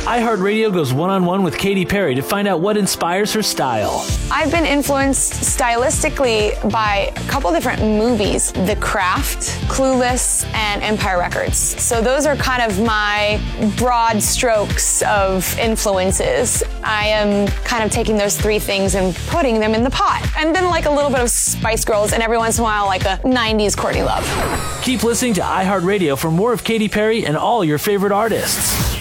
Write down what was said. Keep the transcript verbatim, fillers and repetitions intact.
iHeartRadio goes one-on-one with Katy Perry to find out what inspires her style. I've been influenced stylistically by a couple different movies, The Craft, Clueless, and Empire Records. So those are kind of my broad strokes of influences. I am kind of taking those three things and putting them in the pot. And then like a little bit of Spice Girls, and every once in a while like a nineties Courtney Love. Keep listening to iHeartRadio for more of Katy Perry and all your favorite artists.